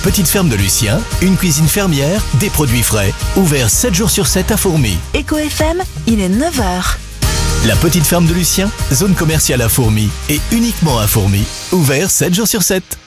petite ferme de Lucien, une cuisine fermière, des produits frais. Ouvert 7 jours sur 7 à Fourmies. Éco FM, il est 9h. La petite ferme de Lucien, zone commerciale à Fourmies et uniquement à Fourmies. Ouvert 7 jours sur 7.